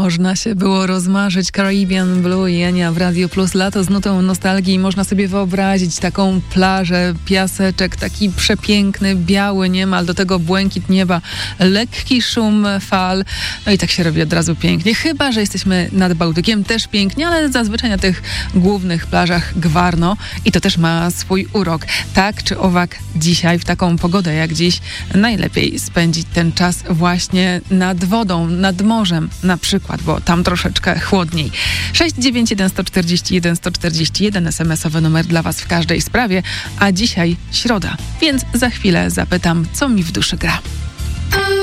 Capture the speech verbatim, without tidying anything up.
Można się było rozmarzyć. Caribbean Blue i Enia w Radio Plus. Lato z nutą nostalgii. Można sobie wyobrazić taką plażę, piaseczek, taki przepiękny, biały niemal, do tego błękit nieba, lekki szum fal. No i tak się robi od razu pięknie. Chyba że jesteśmy nad Bałtykiem, też pięknie, ale zazwyczaj na tych głównych plażach gwarno i to też ma swój urok. Tak czy owak, dzisiaj w taką pogodę jak dziś najlepiej spędzić ten czas właśnie nad wodą, nad morzem na przykład, bo tam troszeczkę chłodniej. sześć dziewięć jeden sto czterdzieści jeden sto czterdzieści jeden es em esowy numer dla was w każdej sprawie, a dzisiaj środa, więc za chwilę zapytam, co mi w duszy gra.